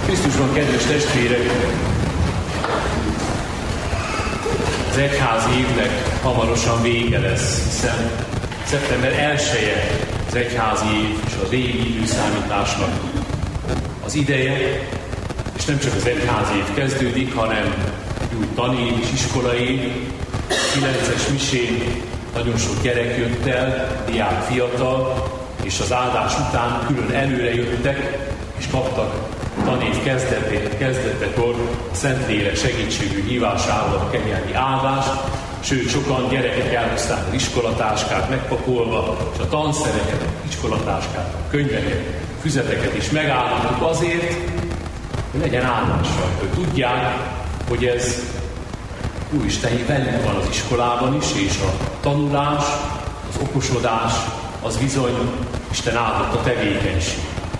Krisztusban, kedves testvérek, az egyházi évnek hamarosan vége lesz, hiszen szeptember 1-e az egyházi év és a régi időszámításnak az ideje, és nem csak az egyházi év kezdődik, hanem egy új tanév és iskolai 9-es misén nagyon sok gyerek jött el, diák, fiatal, és az áldás után külön előre jöttek, és kaptak tanév kezdetekor a Szentlélek segítségű hívásával a kegyelmi áldást, sőt, sokan gyerekek elhozták az iskolatáskát megpakolva, és a tanszereket, iskolatáskát, a könyveket, füzeteket is megállítottuk azért, hogy legyen áldással, hogy tudják, hogy ez Úristen velünk van az iskolában is, és a tanulás, az okosodás, az bizony Isten áldott tevékenység.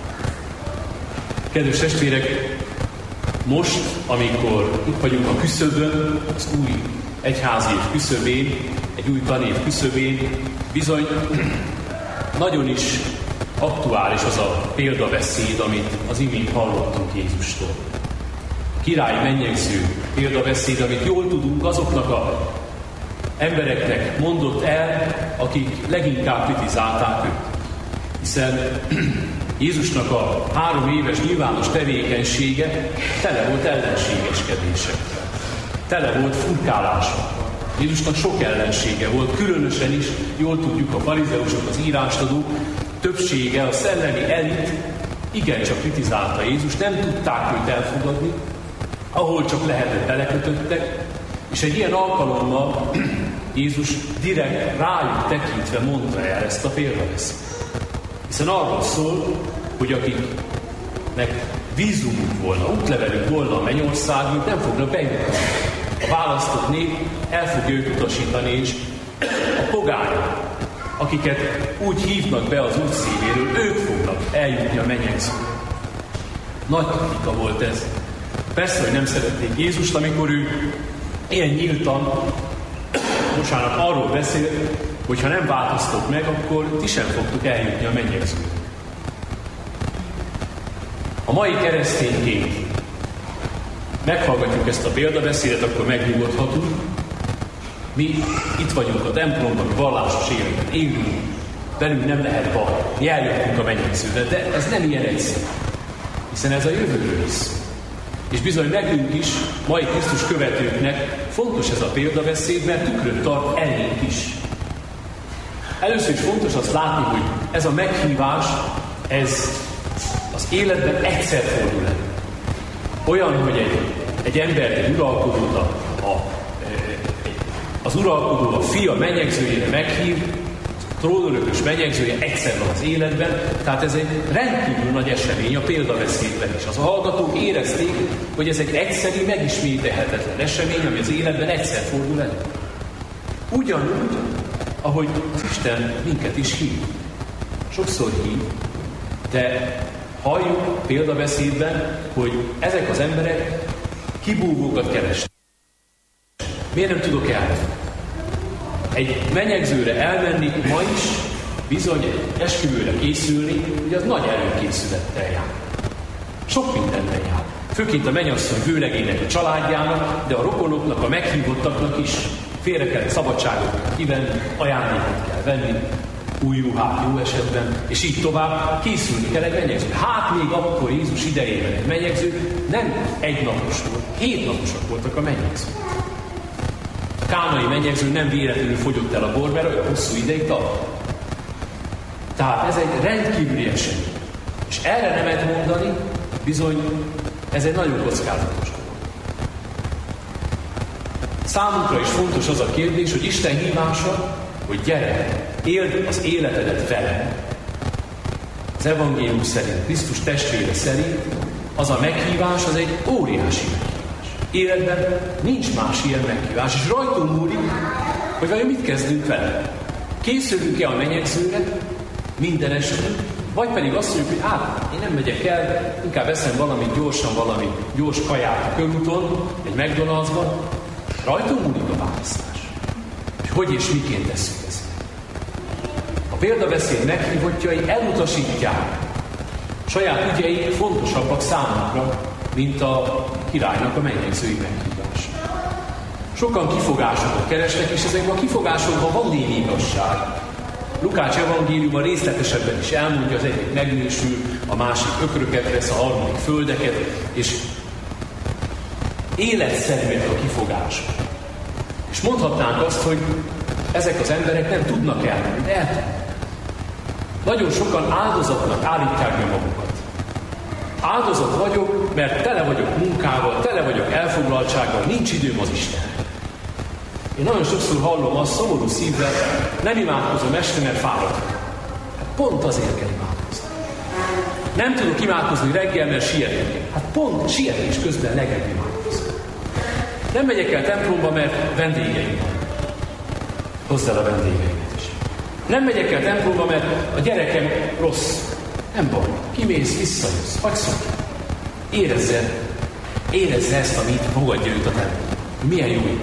Kedves testvérek, most, amikor itt vagyunk a küszöbön, az új egyházi év küszöbén, egy új tanév küszöbén, bizony nagyon is aktuális az a példabeszéd, amit az imént hallottunk Jézustól. Király mennyegző példabeszéd, amit jól tudunk azoknak az embereknek mondott el, akik leginkább kritizálták őt. Hiszen Jézusnak a 3 éves nyilvános tevékenysége tele volt ellenségeskedésekkel. Tele volt furkálásokkal. Jézusnak sok ellensége volt, különösen is, jól tudjuk, a farizeusok, az írástudók többsége, a szellemi elit igencsak kritizálta Jézust, nem tudták őt elfogadni, ahol csak lehetett belekötöttek, és egy ilyen alkalommal Jézus direkt rájuk tekintve mondta el ezt a példabeszédet. Hiszen arról szól, hogy akiknek vízumuk volna, útlevelük volna a mennyországig, nem fognak bejutni. A választott nép el fogja őt utasítani, és a pogányok, akiket úgy hívnak be az út szívéről, ők fognak eljutni a mennyegzőre. Nagy kritika volt ez. Persze, hogy nem szerették Jézust, amikor ő ilyen nyíltan, arról beszél, hogy ha nem változtok meg, akkor ti sem fogtok eljutni a mennyegzőre. A mai keresztényként meghallgatjuk ezt a példabeszédet, akkor megnyugodhatunk. Mi itt vagyunk a templomban, mi vallásos életet élünk, velünk nem lehet baj, mi eljöttünk a mennyegzőre, de ez nem ilyen egyszerű, hiszen ez a jövőről szól. És bizony nekünk is, mai Krisztus követőknek fontos ez a példabeszéd, mert tükröt tart elénk is. Először is fontos azt látni, hogy ez a meghívás, ez az életben egyszer fordul elő. Olyan, hogy egy embert, egy uralkodót, az uralkodó a fia mennyegzőjére meghív, a trónörökös mennyegzője egyszer van az életben, tehát ez egy rendkívül nagy esemény a példabeszédben is. Az a hallgatók érezték, hogy ez egy egyszeri, megismételhetetlen esemény, ami az életben egyszer fordul elő. Ugyanúgy, ahogy az Isten minket is hív. Sokszor hív, de halljuk példabeszédben, hogy ezek az emberek kibúvókat keresnek. Miért nem tudok elmenni? Egy mennyegzőre elmenni ma is, bizony egy esküvőre készülni, hogy az nagy előkészülettel jár. Sok mindennel jár. Főként a mennyasszony vőlegének, a családjának, de a rokonoknak, a meghívottaknak is. Félre kell szabadságot kivenni, ajándékot kell venni, új ruhát jó esetben, és így tovább készülni kell egy mennyegző. Hát még akkor Jézus idejében egy mennyegző nem egynapos volt, 7 naposak voltak a mennyegzők. A kánai mennyegző nem véletlenül fogyott el a bor, mert olyan hosszú ideig tart. Tehát ez egy rendkívüli esemény. És erre nemet mondani, bizony ez egy nagyon kockázatos dolog. Számunkra is fontos az a kérdés, hogy Isten hívása, hogy gyere, éld az életedet vele. Az evangélium szerint, Krisztus testvére szerint az a meghívás, az egy óriási meghívás. Életben nincs más ilyen meghívás, és rajtunk múlik, hogy vajon mit kezdünk vele. Készülünk-e a mennyegzőre minden esetben, vagy pedig azt mondjuk, hogy hát, én nem megyek el, inkább eszem valamit gyorsan, valami gyors kaját a körúton, egy McDonald'sban. Rajtunk múlik a választás. Hogy és miként tesszük ezt. A példabeszéd meghívottjai elutasítják saját ügyeik fontosabbak számunkra, mint a királynak a mennyegzői meghívása. Sokan kifogásokat keresnek, és ezekben a kifogásokban van némi igazság. Lukács evangéliuma részletesebben is elmondja, az egyik megnősül, a másik ökröket vesz, a harmadik földeket, és életszerűek a kifogások. És mondhatnánk azt, hogy ezek az emberek nem tudnak elmenni, de eltudnak. Nagyon sokan áldozatnak állítják be magukat. Áldozat vagyok, mert tele vagyok munkával, tele vagyok elfoglaltsággal, nincs időm az Istenre. Én nagyon sokszor hallom azt szomorú szívvel, nem imádkozom este, mert fáradt. Hát pont azért kell imádkozni. Nem tudok imádkozni reggel, mert sietek. Hát pont sietés közben legjobb imádkozni. Nem megyek el templomba, mert vendégeim van. Hozd el a vendégeimet is. Nem megyek el templomba, mert a gyerekem rossz. Nem baj. Kimész, visszajössz. Hagyj szokja. Érezze ezt, amit fogadja őt a templomba. Milyen jó idő.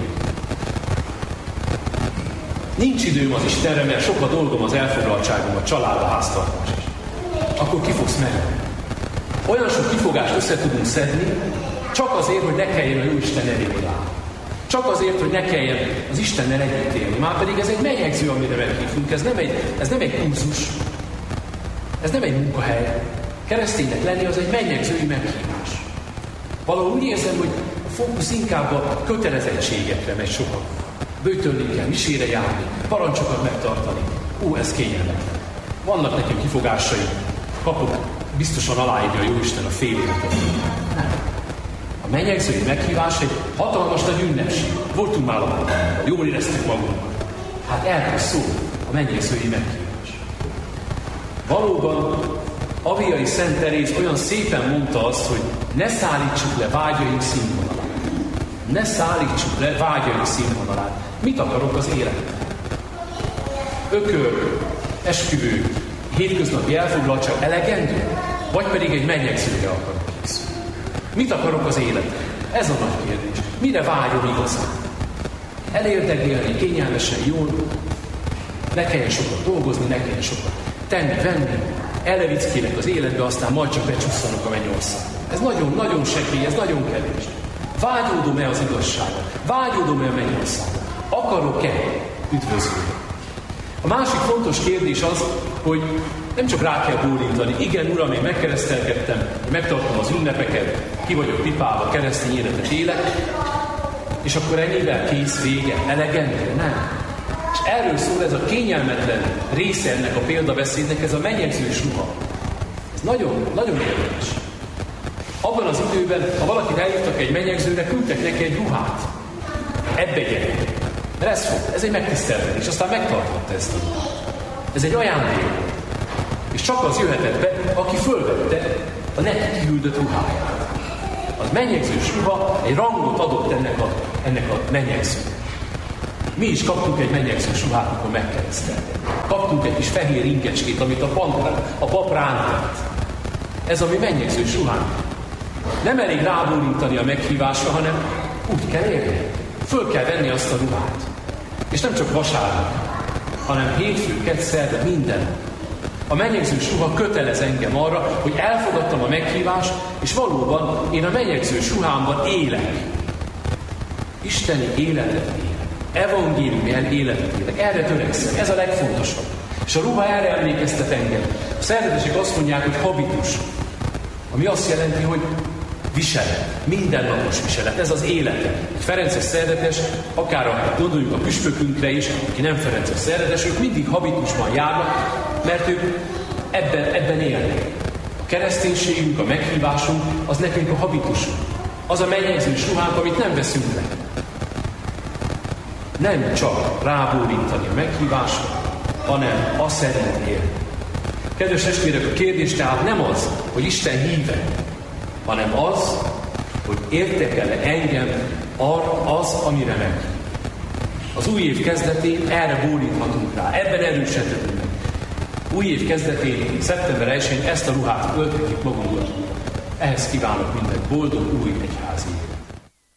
Nincs időm az Istenre, mert sok a dolgom, az elfoglaltságom, a család, a háztartás is. Akkor ki fogsz menni. Olyan sok kifogást össze tudunk szedni, csak azért, hogy ne kelljen a jó Isten elé odállni. Csak azért, hogy ne kelljen az Istennel együtt élni. Márpedig ez egy megjegyző, amire meghívunk. Ez nem egy kurzus. Ez nem egy munkahely. Kereszténynek lenni az egy mennyegzői meghívás. Valahol úgy érzem, hogy a fókusz inkább a kötelezettségekre megy sokan. Böjtölni kell, misére járni, parancsokat megtartani. Ez kényelmetlen. Vannak nekem kifogásai, kapok, biztosan aláírja a Jóisten a fél életet. A mennyegzői meghívás egy hatalmas nagy ünnepség. Voltunk már a jól éreztük magunkat. Hát erről szól a mennyegzői meghívás. Valóban Aviai Szent Teréz olyan szépen mondta azt, hogy ne szállítsuk le vágyaink színvonalát. Ne szállítsuk le vágyaink színvonalát. Mit akarok az életben? Ökör, esküvő, hétköznapi elfoglaltság elegendő? Vagy pedig egy mennyegzőre akarok készülni? Mit akarok az életben? Ez a nagy kérdés. Mire vágyom igazán? Elérdegélni, kényelmesen, jól, ne kelljen sokat dolgozni, ne kelljen sokat tenni, venni, ellevickélek az életbe, aztán majd csak becsusszanok a mennyországba. Ez nagyon-nagyon sekély, ez nagyon kevés. Vágyódom-e az igazságra? Vágyódom-e a mennyországra? Akarok-e üdvözülni? A másik fontos kérdés az, hogy nem csak rá kell bólintani. Igen, Uram, én megkeresztelkedtem, én megtartom az ünnepeket, ki vagyok pipálva, keresztény életet élek, és akkor ennyivel kész, vége, elegendő? Nem. És erről szól ez a kényelmetlen része ennek a példabeszédnek, ez a mennyegzős ruha. Ez nagyon, nagyon érdekes. Abban az időben, ha valakit elhívtak egy mennyegzőre, küldtek neki egy ruhát. Ebbe gyere. Mert ez egy megtiszteltetés, aztán megtartotta ezt a ruhát. Ez egy ajándék. És csak az jöhetett be, aki fölvette a neki kiküldött ruháját. Az mennyegzős ruha egy rangot adott ennek a mennyegzőnek. Mi is kaptunk egy mennyegzős ruhát, amikor megkereszteltek. Kaptunk egy kis fehér ingecskét, amit a pap ránk tett. Ez a mi mennyegzős ruhánk. Nem elég rábólintani a meghívásra, hanem úgy kell élni. Föl kell venni azt a ruhát. És nem csak vasárnap, hanem hétfő, kedd, szerda, minden. A mennyegzős ruha kötelez engem arra, hogy elfogadtam a meghívást, és valóban én a mennyegzős ruhámban élek. Isteni életet élek. Evangéliumi életet élek. Erre törekszem. Ez a legfontosabb. És a ruha erre emlékeztet engem. A szerzetesek azt mondják, hogy habitus. Ami azt jelenti, hogy viselet. Mindennapos viselet. Ez az élete. Egy ferences szerzetes, akár gondoljuk a püspökünkre is, aki nem ferences szerzetes, ők mindig habitusban járnak, mert ők ebben élnek. A kereszténységünk, a meghívásunk, az nekünk a habitusunk. Az a mennyegzős ruhánk, amit nem veszünk le. Nem csak rábólintani a meghívásra, hanem azt szerint élni. Kedves testvérek, a kérdés tehát nem az, hogy Isten híve, hanem az, hogy érdekel-e engem az, amire meghív. Az új év kezdetén erre bólinthatunk rá, ebben erősödhetünk meg. Új év kezdetén, szeptember 1-én ezt a ruhát ölthetjük magunkra. Ehhez kívánok minden boldog új egyházi